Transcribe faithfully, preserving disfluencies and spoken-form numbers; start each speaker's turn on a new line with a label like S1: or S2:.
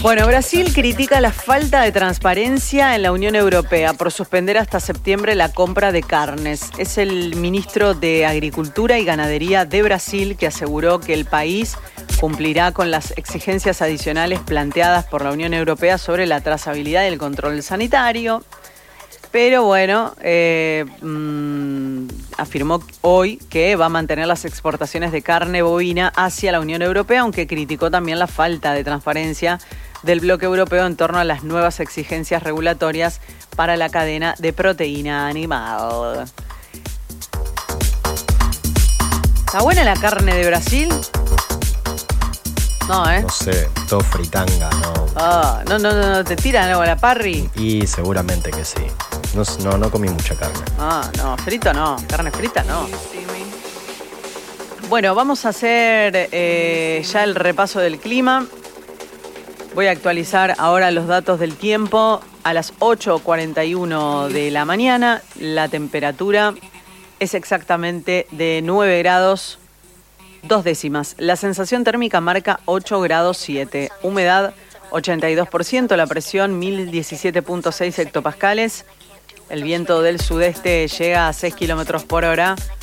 S1: Bueno, Brasil critica la falta de transparencia en la Unión Europea por suspender hasta septiembre la compra de carnes. Es el ministro de Agricultura y Ganadería de Brasil que aseguró que el país cumplirá con las exigencias adicionales planteadas por la Unión Europea sobre la trazabilidad y el control sanitario. Pero bueno, eh, mmm, afirmó hoy que va a mantener las exportaciones de carne bovina hacia la Unión Europea, aunque criticó también la falta de transparencia del bloque europeo en torno a las nuevas exigencias regulatorias para la cadena de proteína animal. ¿Está buena la carne de Brasil? No, ¿eh?
S2: No sé, todo fritanga, ¿no?
S1: Ah, no, no, no, no, ¿te tiran algo a la parry?
S2: Y seguramente que sí. No, no, no comí mucha carne.
S1: Ah, no, frito no, carne frita no. Bueno, vamos a hacer eh, ya el repaso del clima. Voy a actualizar ahora los datos del tiempo. A las ocho cuarenta y uno de la mañana, la temperatura es exactamente de nueve grados, dos décimas. La sensación térmica marca ocho grados siete. Humedad ochenta y dos por ciento, la presión mil diecisiete punto seis hectopascales. El viento del sudeste llega a seis kilómetros por hora.